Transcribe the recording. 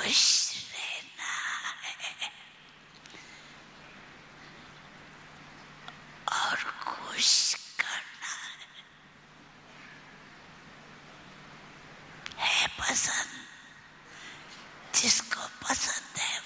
खुश रहना है और खुश करना है पसंद, जिसको पसंद है